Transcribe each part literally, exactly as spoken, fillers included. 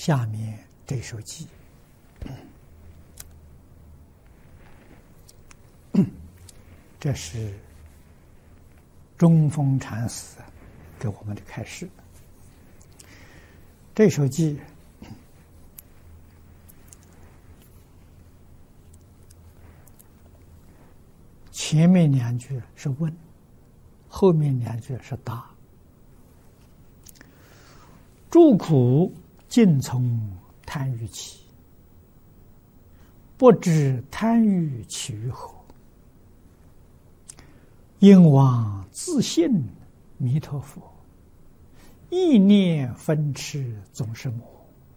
下面这首偈，这是中峰禅师给我们的开示。这首偈前面两句是问，后面两句是答。诸苦尽从贪欲起，不知贪欲起于何？应往自信弥陀佛，意念分痴总是魔。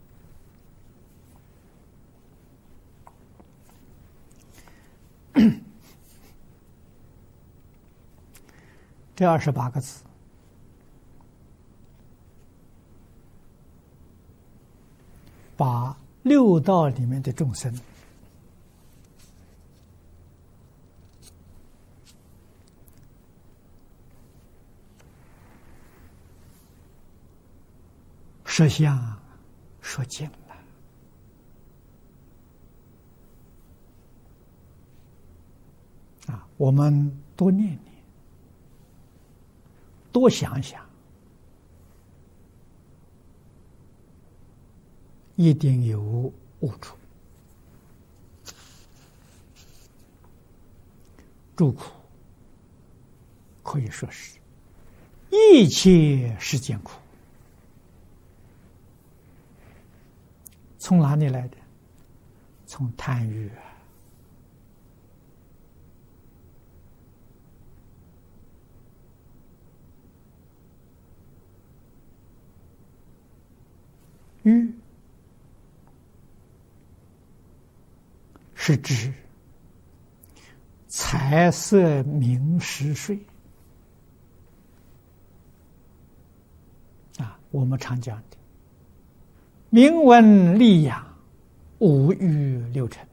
这二十八个字，把六道里面的众生实相说尽了。啊，我们多念念，多想想，一定有悟处。诸苦可以说是一切世间苦。从哪里来的？从贪欲啊！欲是指财色名食睡啊，我们常讲的名闻利养，五欲六尘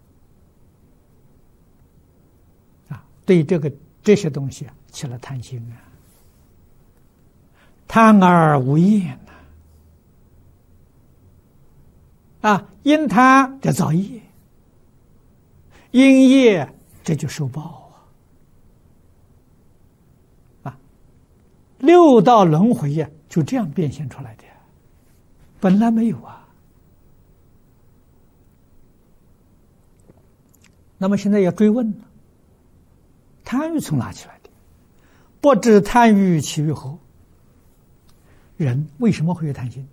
啊，对这个这些东西啊起了贪心啊，贪而无厌呐啊，因贪这造业，因业这就受报啊啊，六道轮回呀，就这样变现出来的。本来没有啊，那么现在要追问了，贪欲从哪起来的？不知贪欲起于何？人为什么会有贪心？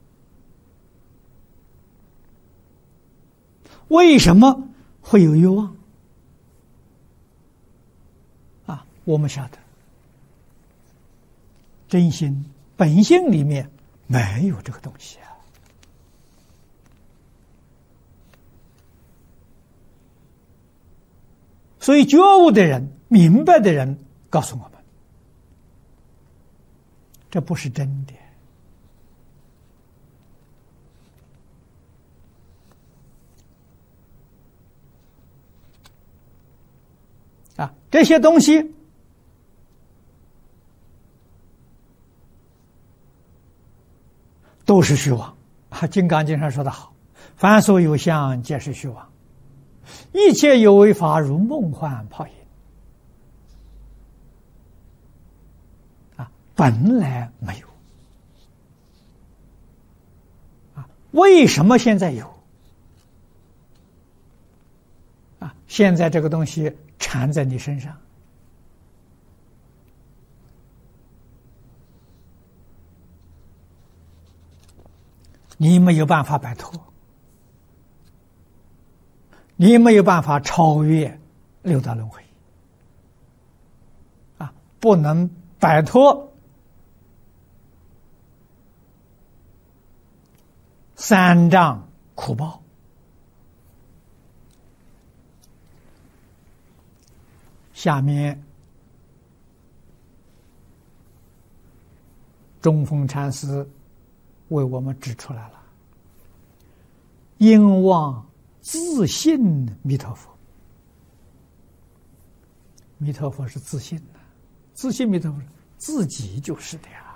为什么会有欲望？啊，我们晓得，真心本性里面没有这个东西啊。所以觉悟的人、明白的人告诉我们，这不是真的啊！这些东西都是虚妄啊！《金刚经》上说得好：“凡所有相，皆是虚妄。一切有为法，如梦幻泡影。”啊，本来没有啊，为什么现在有？啊，现在这个东西缠在你身上，你没有办法摆脱。你没有办法超越六道轮回啊，不能摆脱三障苦报。下面中峰禅师为我们指出来了，应望自信弥陀佛。弥陀佛是自信的，自信弥陀佛自己就是的呀。